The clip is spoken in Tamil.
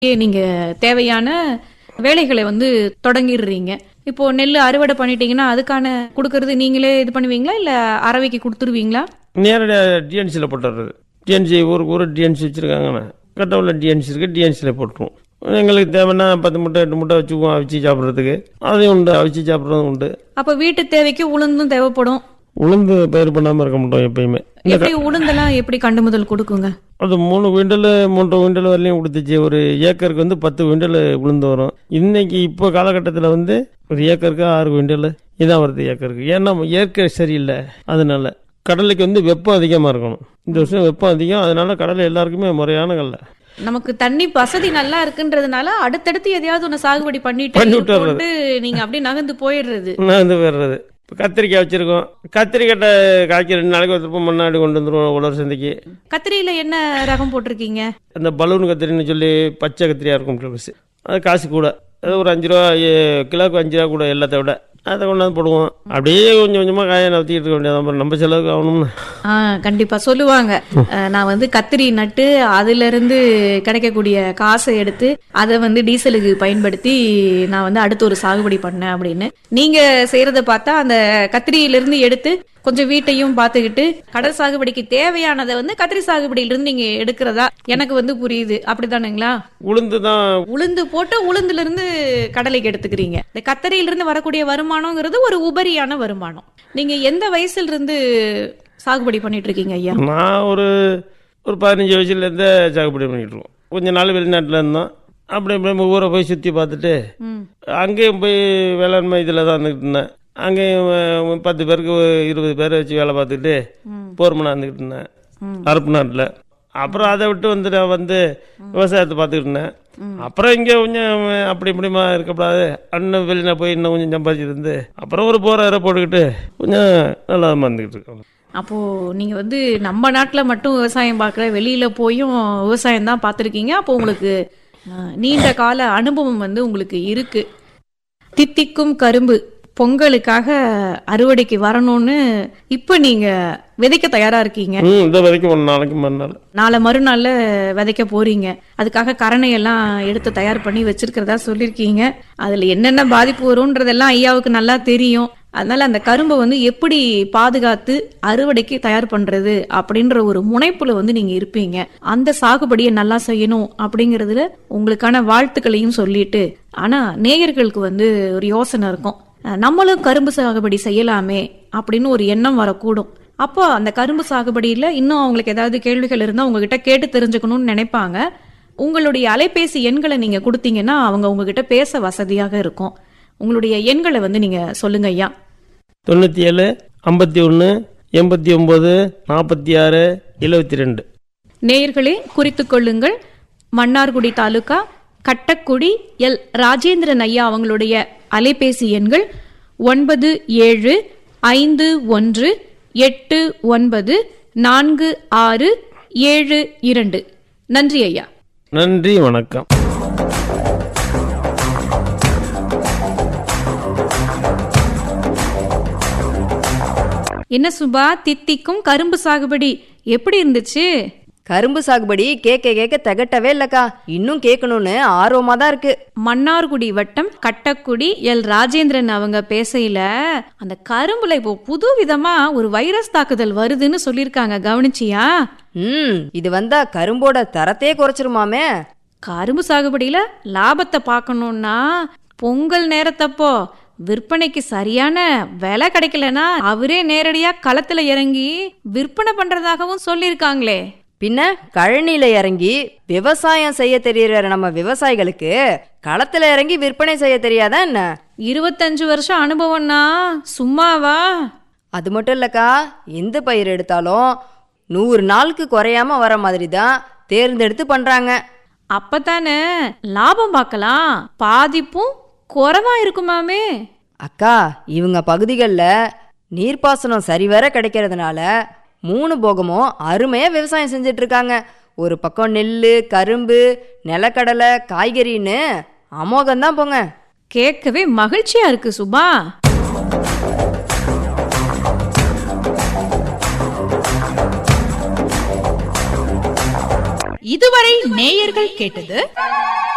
நீங்க தேவையான வேலைகளை தொடங்கிடுறீங்க. இப்போ நெல் அறுவடை பண்ணிட்டீங்கன்னா அதுக்கான கொடுக்கறது நீங்களே இது பண்ணுவீங்களா இல்ல அரவைக்கு கொடுத்துருவீங்களா? நேரடியாக டிஎன்சியில் போட்டுறது. டிஎன்சி ஊருக்கு ஊர் டிஎன்சி வச்சுருக்காங்கண்ணா. கட்டவில் டிஎன்சி இருக்குது, டிஎன்சியில் போட்டுருவோம். எங்களுக்கு தேவைன்னா 10 மூட்டை 8 மூட்டை வச்சுக்குவோம் அவிச்சு சாப்பிட்றதுக்கு. அதையும் உண்டு, அவிச்சு சாப்பிட்றதும் உண்டு. அப்ப வீட்டு தேவைக்கு உளுந்தும் தேவைப்படும். உளுந்து பயிர் பண்ணாமல் இருக்க மாட்டோம் எப்பயுமே. எப்படி உளுந்தெல்லாம் எப்படி கண்டு முதல் கொடுக்குங்க? அது 3 குவிண்டல் 3 குவிண்டல் வரலையும் கொடுத்துச்சு. ஒரு ஏக்கருக்கு 10 குவிண்டல் உளுந்து வரும். இன்னைக்கு இப்போ காலகட்டத்தில் ஒரு ஏக்கருக்கு 6 குவிண்டல் இதான் வருது ஏக்கருக்கு. ஏன்னா இயற்கை சரியில்லை. அதனால கடலைக்கு வெப்பம் அதிகமாக இருக்கணும். இந்த வருஷம் வெப்பம் அதிகம், அதனால கடலை எல்லாருக்குமே முறையான கடலை. நமக்கு தண்ணி வசதி நல்லா இருக்குன்றதுனால அடுத்தடுத்து எதையாவது ஒன்று சாகுபடி பண்ணிட்டு நீங்க அப்படியே நகர்ந்து போயிடுறது. இப்போ கத்திரிக்காய் வச்சிருக்கோம். கத்திரிக்காய் காய்ச்சி 2 நாளைக்கு ஒருத்தருப்போம் முன்னாடி கொண்டு வந்துருவோம் உலர் சந்தைக்கு. கத்திரியில என்ன ரகம் போட்டிருக்கீங்க? அந்த பலூன் கத்திரின்னு சொல்லி பச்சை கத்திரியா இருக்கும். அது காசு கூட, அது ஒரு 5 ரூபா கிலோவுக்கு 5 ரூபா கூட எல்லாத்த விட. அதை கொண்டாந்து போடுவோம். அப்படியே கொஞ்சம் கொஞ்சமாக காயை நத்திக்கிட்டு இருக்க வேண்டியது. நம்ம செலவுக்கு ஆகணும்னு. கண்டிப்பா சொல்லுவாங்க. நான் கத்திரி நட்டு அதுல இருந்து கிடைக்கக்கூடிய காசை எடுத்து அதை டீசலுக்கு பயன்படுத்தி நான் அடுத்து ஒரு சாகுபடி பண்ணேன் அப்படின்னு. நீங்க செய்யறத பார்த்தா அந்த கத்திரியிலிருந்து எடுத்து கொஞ்சம் வீட்டையும் பார்த்துக்கிட்டு கடல் சாகுபடிக்கு தேவையானதை கத்திரி சாகுபடியிலிருந்து நீங்க எடுக்கிறதா எனக்கு புரியுது. அப்படிதானுங்களா? உளுந்து போட்டு உளுந்துல இருந்து கடலைக்கு எடுத்துக்கிறீங்க. இந்த கத்திரியிலிருந்து வரக்கூடிய வருமானம்ங்கிறது ஒரு உபரியான வருமானம். நீங்க எந்த வயசுல இருந்து சாகுபடி பண்ணிட்டு இருக்கீங்க ஐயா? நான் ஒரு 15 வயசுல இருந்து சாகுபடி பண்ணிட்டு இருக்கோம். கொஞ்ச நாள் வெளிநாட்டுல இருந்தோம். அப்படி ஊரை போய் சுற்றி பார்த்துட்டு அங்கேயும் போய் வேளாண்மை இதில் தான் இருந்துக்கிட்டு இருந்தேன். அங்கேயும் 10 பேருக்கு 20 பேரை வச்சு வேலை பார்த்துக்கிட்டு போர்மனாக இருந்துக்கிட்டு இருந்தேன் அரப்பு நாட்டில். அப்புறம் அதை விட்டு நான் விவசாயத்தை பார்த்துக்கிட்டு இருந்தேன். அப்புறம் இங்கே கொஞ்சம் அப்படி இப்படிமா இருக்கக்கூடாது, அண்ணன் வெளியில் போய் இன்னும் கொஞ்சம் சம்பாதிச்சிட்டு இருந்து அப்புறம் ஒரு போரை போட்டுக்கிட்டு கொஞ்சம் நல்லா இருந்துக்கிட்டு இருக்கோம். அப்போ நீங்க நம்ம நாட்டில் மட்டும் விவசாயம் பார்க்கல, வெளியில போயும் விவசாயம் தான் பார்த்துருக்கீங்க. அப்போ உங்களுக்கு நீண்ட கால அனுபவம் உங்களுக்கு இருக்கு. தித்திக்கும் கரும்பு பொங்கலுக்காக அறுவடைக்கு வரணும்னு இப்ப நீங்க விதைக்க தயாரா இருக்கீங்க. நாளை மறுநாள்ல விதைக்க போறீங்க. அதுக்காக கரணையெல்லாம் எடுத்து தயார் பண்ணி வச்சிருக்கிறதா சொல்லிருக்கீங்க. அதுல என்னென்ன பாதிப்பு வரும்ன்றதெல்லாம் ஐயாவுக்கு நல்லா தெரியும். அதனால அந்த கரும்பை எப்படி பாதுகாத்து அறுவடைக்கு தயார் பண்றது அப்படின்ற ஒரு முனைப்புல நீங்க இருப்பீங்க. அந்த சாகுபடியை நல்லா செய்யணும் அப்படிங்கறதுல உங்களுக்கான வாழ்த்துக்களையும் சொல்லிட்டு, ஆனா நேயர்களுக்கு ஒரு யோசனை இருக்கும், நம்மளும் கரும்பு சாகுபடி செய்யலாமே அப்படின்னு ஒரு எண்ணம் வரக்கூடும். அப்போ அந்த கரும்பு சாகுபடியில இன்னும் அவங்களுக்கு ஏதாவது கேள்விகள் இருந்தா உங்ககிட்ட கேட்டு தெரிஞ்சுக்கணும்னு நினைப்பாங்க. உங்களுடைய அலைபேசி எண்களை நீங்க கொடுத்தீங்கன்னா அவங்க உங்ககிட்ட பேச வசதியாக இருக்கும். உங்களுடைய எண்களை நீங்க சொல்லுங்க ஐயா. 97 51 89 46 72. நேயர்களே குறித்துக் கொள்ளுங்கள். மன்னார்குடி தாலுகா கட்டக்குடி எல் ராஜேந்திரன் ஐயா அவங்களுடைய அலைபேசி எண்கள் 9751894672. நன்றி ஐயா. நன்றி, வணக்கம். என்ன சுபா, தித்திக்கும் கரும்பு சாகுபடி எப்படி இருந்துச்சு? கரும்பு சாகுபடி கேட்க தகட்டவே இல்லக்கா, இன்னும் கேட்கணும்னு ஆர்வமா தான் இருக்கு. மன்னார்குடி வட்டம் கட்டக்குடி எல் ராஜேந்திரன் அவங்க பேசையில அந்த கரும்புல இப்போ புது விதமா ஒரு வைரஸ் தாக்குதல் வருதுன்னு சொல்லிருக்காங்க. கவனிச்சியா? இது வந்தா கரும்போட தரத்தையே குறைச்சிருமாமே. கரும்பு சாகுபடியில லாபத்தை பார்க்கணும்னா பொங்கல் நேரத்தப்போ விற்பனைக்கு சரியான விலை கிடைக்கலனா அவரே நேரடியா களத்துல இறங்கி விற்பனை பண்றதாகவும் சொல்லிருக்காங்களே. பின்ன கழனியில இறங்கி விவசாயம் செய்ய தெரியற நம்ம விவசாயிகளுக்கு களத்துல இறங்கி விற்பனை செய்ய தெரியாதா என்ன? 25 வருஷம் அனுபவம்னா சும்மாவா? அது மட்டும் இல்லக்கா, எந்த பயிர் எடுத்தாலும் 100 நாளுக்கு குறையாம வர மாதிரி தான் தேர்ந்தெடுத்து பண்றாங்க. அப்பதானே லாபம் பார்க்கலாம், பாதிப்பும் குறைவா இருக்குமாமே. அக்கா, இவங்க பகுதிகளில் நீர்ப்பாசனம் சரிவர கிடைக்கிறதுனால 3 போகமும் அருமையா விவசாயம் செஞ்சுட்டு இருக்காங்க. ஒரு பக்கம் நெல், கரும்பு, நிலக்கடலை, காய்கறின்னு அமோகம்தான் போங்க. கேட்கவே மகிழ்ச்சியா இருக்கு சுபா. இதுவரை நேயர்கள் கேட்டது